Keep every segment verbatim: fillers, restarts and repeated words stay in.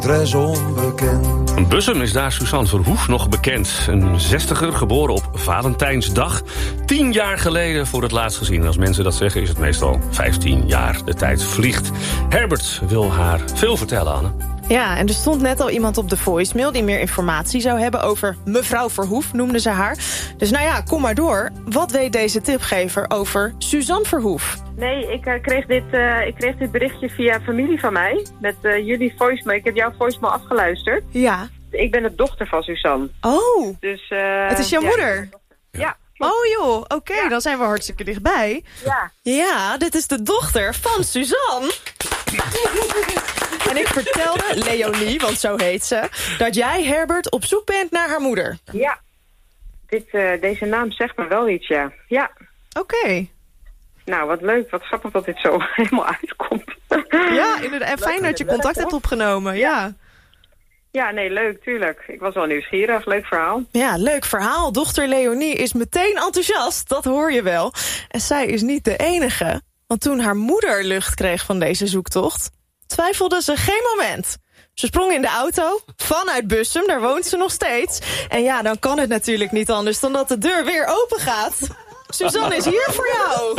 Adres onbekend. Bussum is daar Suzanne Verhoef nog bekend. Een zestiger, geboren op Valentijnsdag. Tien jaar geleden voor het laatst gezien. Als mensen dat zeggen is het meestal vijftien jaar. De tijd vliegt. Herbert wil haar veel vertellen, Anne. Ja, en er stond net al iemand op de voicemail die meer informatie zou hebben over mevrouw Verhoef, noemde ze haar. Dus nou ja, kom maar door. Wat weet deze tipgever over Suzanne Verhoef? Nee, ik, uh, kreeg dit, uh, ik kreeg dit berichtje via familie van mij. Met uh, jullie voicemail. Ik heb jouw voicemail afgeluisterd. Ja. Ik ben de dochter van Suzanne. Oh, dus, uh, het is jouw ja, moeder? Ja. Oh joh, oké, okay, ja. Dan zijn we hartstikke dichtbij. Ja. Ja, dit is de dochter van Suzanne. En ik vertelde Leonie, want zo heet ze, dat jij, Herbert, op zoek bent naar haar moeder. Ja, Dit, uh, deze naam zegt me wel iets, ja. Ja. Oké. Okay. Nou, wat leuk, wat grappig dat dit zo helemaal uitkomt. Ja, inderdaad. En fijn dat je contact hebt opgenomen, ja. Ja, nee, leuk, tuurlijk. Ik was wel nieuwsgierig, leuk verhaal. Ja, leuk verhaal. Dochter Leonie is meteen enthousiast, dat hoor je wel. En zij is niet de enige. Want toen haar moeder lucht kreeg van deze zoektocht, twijfelde ze geen moment. Ze sprong in de auto, vanuit Bussum, daar woont ze nog steeds. En ja, dan kan het natuurlijk niet anders dan dat de deur weer open gaat. Suzanne is hier voor jou.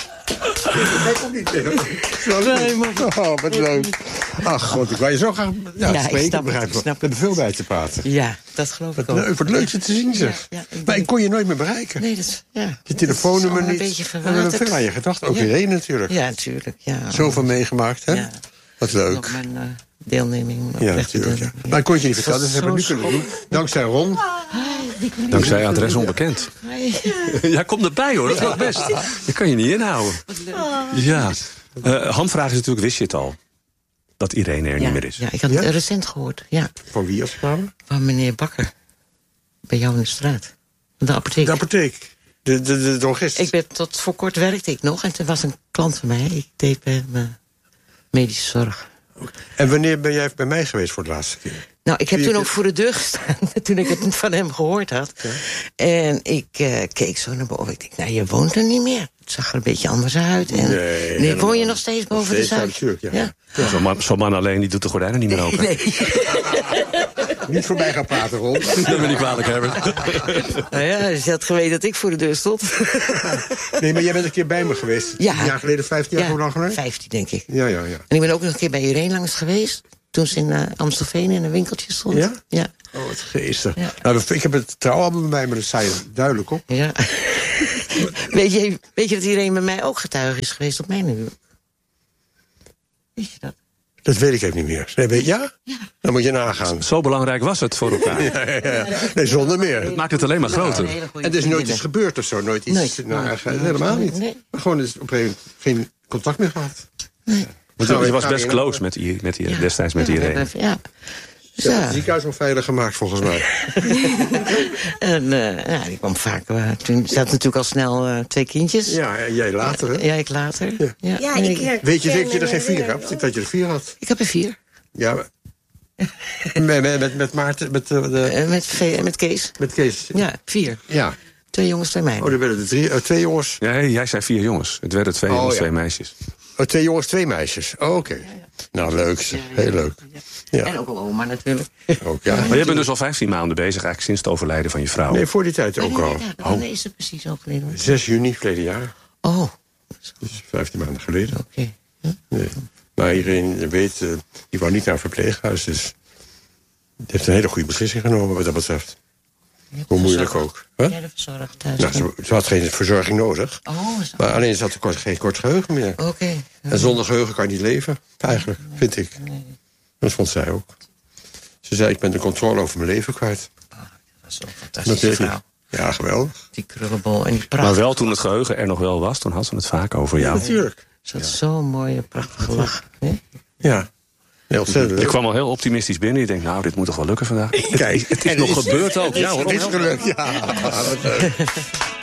Hij komt niet meer. Nee, maar... Oh, wat leuk. Ach, god, ik wou je zo graag ja, ja, spreken. Ik snap begrijp het, ik snap we hebben veel bij te praten. Ja, dat geloof ik ook. Leuk, wat leuk je te zien, zeg. Ja, ja, ik maar ik kon je nooit meer bereiken. Nee, dat is... Ja, je telefoonnummer niet. Een beetje we hebben veel aan je gedacht. Ook ja. Irene natuurlijk. Ja, natuurlijk. Ja. Zoveel meegemaakt, hè? Ja. Wat leuk. Ook mijn uh, deelneming. Ja, natuurlijk. Ja. Maar ik kon je niet vertellen, dat hebben we nu kunnen doen. Dankzij Ron. Dankzij adres onbekend. Ja, kom erbij hoor, dat gaat best. Je kan je niet inhouden. Ja. Uh, handvraag is natuurlijk, wist je het al? Dat Irene er ja, niet meer is. Ja, ik had het ja? recent gehoord. Ja. Van wie als het ware? Van meneer Bakker. Bij jou in de straat. De apotheek. De apotheek. De, de, de drogist. Ik ben, tot voor kort werkte ik nog. En toen was een klant van mij. Ik deed bij mijn medische zorg. En wanneer ben jij bij mij geweest voor de laatste keer? Nou, ik heb Vier toen keer? ook voor de deur gestaan. Toen ik het van hem gehoord had. Ja. En ik uh, keek zo naar boven. Ik dacht, nou, je woont er niet meer. Het zag er een beetje anders uit. En nee, nee, woon je nog steeds boven steeds de zuid? Natuurlijk, ja. Ja. Ja. Zo'n man, zo man alleen, die doet de gordijnen niet meer open. Nee. Niet voorbij gaan praten, Ron. Dat ben ik kwalijk, Herbert. Nou ja, je had geweten dat ik voor de deur stond. Nee, maar jij bent een keer bij me geweest. Ja. Een jaar geleden, vijftien jaar, ja, hoe lang geleden? vijftien, denk ik. Ja, ja, ja. En ik ben ook nog een keer bij Irene langs geweest. Toen ze in uh, Amstelveen in een winkeltje stond. Ja? Ja. Oh, wat geestig. Ja. Nou, ik heb het trouwalbum bij me, dat zei je duidelijk op. Ja. weet, je, weet je dat Irene bij mij ook getuige is geweest op mijn huur? Weet je dat? Dat weet ik even niet meer. Nee, weet, ja? ja? Dan moet je nagaan. Zo belangrijk was het voor elkaar. ja, ja, ja. Nee, zonder meer. Het maakt het alleen maar groter. Ja, en er is nooit iets gebeurd of zo. Nooit iets. Nee, nou, nee, helemaal nee, niet. Nee. Maar gewoon is op een gegeven moment geen contact meer gehad. Nee. Want je, je was best close met, met, ja. destijds met Irene. Ja. Ze hebben het ziekenhuis nog veilig gemaakt, volgens mij. en uh, ja, die kwam vaak... Uh, toen zat natuurlijk al snel uh, twee kindjes. Ja, en jij later, hè? Ja, ik later. Ja. Ja, ja, ik herken, weet je zeker dat je er geen vier hebt? Dat je er vier had? Ik heb er vier. Ja, met, met, met Maarten... Met, uh, de... uh, met, v, met Kees. Met Kees. Ja, vier. Ja. Twee jongens, twee meiden. Oh, er werden er drie, uh, twee jongens. Nee, jij zei vier jongens. Het werden twee oh, jongens, ja. twee meisjes. Oh, twee jongens, twee meisjes. Oh, oké. Okay. Ja, ja. Nou, leuk. Ja, ja, heel leuk. Ja. Ja. En ook een oma natuurlijk. Ook, ja. Maar je bent dus al vijftien maanden bezig, eigenlijk sinds het overlijden van je vrouw. Nee, voor die tijd ook nee, al. nee, ja, wanneer is het precies overleden? zes juni verleden jaar. Oh. Dus vijftien maanden geleden. Oké. Okay. Ja. Nee. Maar iedereen weet, uh, die wou niet naar een verpleeghuis. Dus die heeft een hele goede beslissing genomen wat dat betreft. Hoe moeilijk ook. Huh? Ja, de verzorgd thuis. Nou, ze, ze had geen verzorging nodig. Oh, maar alleen ze had kort, geen kort geheugen meer. Oké. Okay. En zonder geheugen kan je niet leven, eigenlijk, nee, vind ik. Nee. Dat vond zij ook. Ze zei, ik ben de controle over mijn leven kwijt. Oh, dat was zo fantastisch vrouw. Ja, geweldig. Die krullenbol en die pracht. Maar wel toen het geheugen er nog wel was, toen had ze het vaak over jou. Ja, natuurlijk. Ze had ja. zo'n mooie, prachtige lach. Nee? Ja. Nee, ontzettend. Je kwam al heel optimistisch binnen. Je denkt, nou, dit moet toch wel lukken vandaag. Kijk, het is nog is, gebeurd ook. Ja, hoor, het is gelukt. Ja, wat leuk.